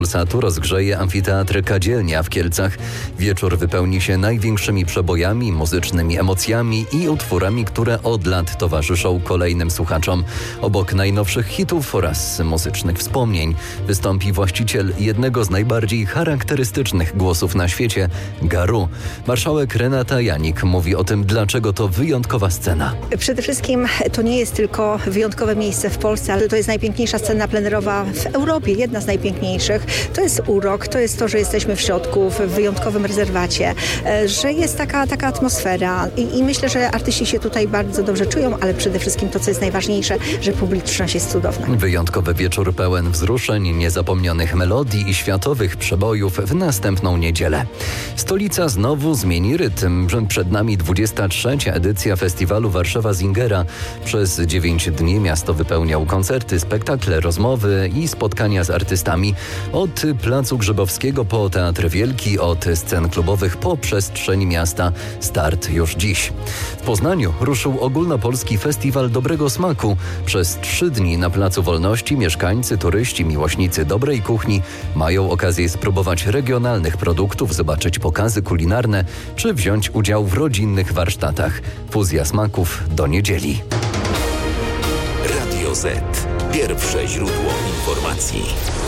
Polsatu rozgrzeje amfiteatr Kadzielnia w Kielcach. Wieczór wypełni się największymi przebojami, muzycznymi emocjami i utworami, które od lat towarzyszą kolejnym słuchaczom. Obok najnowszych hitów oraz muzycznych wspomnień wystąpi właściciel jednego z najbardziej charakterystycznych głosów na świecie, Garu. Marszałek Renata Janik mówi o tym, dlaczego to wyjątkowa scena. Przede wszystkim to nie jest tylko wyjątkowe miejsce w Polsce, ale to jest najpiękniejsza scena plenerowa w Europie, jedna z najpiękniejszych. To jest urok, to jest to, że jesteśmy w środku, w wyjątkowym rezerwacie, że jest taka atmosfera i myślę, że artyści się tutaj bardzo dobrze czują, ale przede wszystkim to, co jest najważniejsze, że publiczność jest cudowna. Wyjątkowy wieczór pełen wzruszeń, niezapomnianych melodii i światowych przebojów w następną niedzielę. Stolica znowu zmieni rytm. Przed nami 23. edycja festiwalu Warszawa Singera. Przez 9 dni miasto wypełniał koncerty, spektakle, rozmowy i spotkania z artystami. Od Placu Grzybowskiego po Teatr Wielki, od scen klubowych po przestrzeń miasta. Start już dziś. W Poznaniu ruszył ogólnopolski festiwal dobrego smaku. Przez 3 dni na Placu Wolności mieszkańcy, turyści, miłośnicy dobrej kuchni mają okazję spróbować regionalnych produktów, zobaczyć pokazy kulinarne czy wziąć udział w rodzinnych warsztatach. Fuzja smaków do niedzieli. Radio Z. Pierwsze źródło informacji.